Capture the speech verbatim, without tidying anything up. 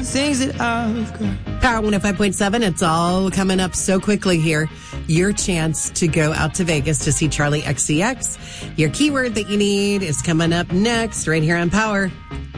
things that I've got. Power one oh five point seven. It's all coming up so quickly here. Your chance to go out to Vegas to see Charlie X C X. Your keyword that you need is coming up next right here on Power.